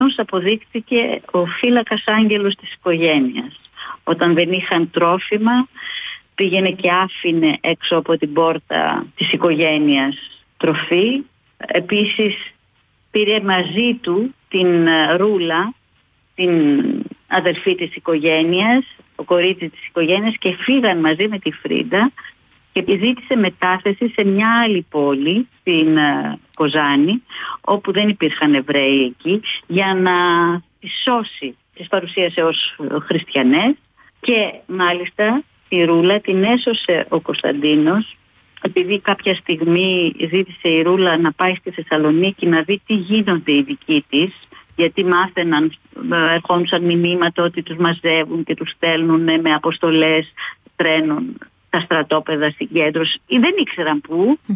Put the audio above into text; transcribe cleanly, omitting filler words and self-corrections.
Αποδείχθηκε ο φύλακας άγγελος της οικογένειας. Όταν δεν είχαν τρόφιμα, πήγαινε και άφηνε έξω από την πόρτα της οικογένειας τροφή. Επίσης πήρε μαζί του την Ρούλα, την αδερφή της οικογένειας, το κορίτσι της οικογένειας, και φύγαν μαζί με τη Φρίντα και ζήτησε μετάθεση σε μια άλλη πόλη, στην Κοζάνη, όπου δεν υπήρχαν Εβραίοι εκεί, για να τις σώσει. Τις παρουσίασε ως χριστιανές και μάλιστα τη Ρούλα την έσωσε ο Κωνσταντίνος, επειδή κάποια στιγμή ζήτησε η Ρούλα να πάει στη Θεσσαλονίκη να δει τι γίνονται οι δικοί της, γιατί μάθαιναν, ερχόντουσαν μηνύματα ότι τους μαζεύουν και τους στέλνουν με αποστολές τρένων στα στρατόπεδα συγκέντρωση, ή δεν ήξεραν πού.